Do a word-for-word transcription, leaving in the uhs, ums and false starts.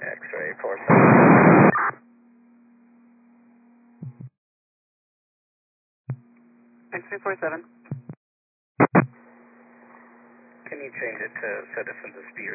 X-ray four seven. X-ray four seven. Can you change it to citizens of speed